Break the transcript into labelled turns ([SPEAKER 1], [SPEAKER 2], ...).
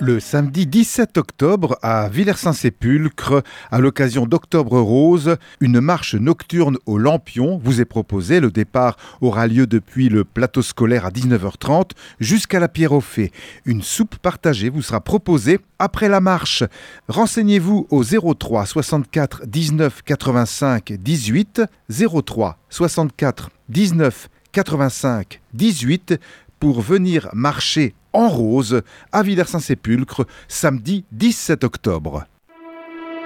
[SPEAKER 1] Le samedi 17 octobre à Villers-Saint-Sépulcre, à l'occasion d'Octobre Rose, une marche nocturne au Lampion vous est proposée. Le départ aura lieu depuis le plateau scolaire à 19h30 jusqu'à la Pierre aux Fées. Une soupe partagée vous sera proposée après la marche. Renseignez-vous au 03 64 19 85 18 03 64 19 85 18 pour venir marcher en rose à Villers-Saint-Sépulcre samedi 17 octobre.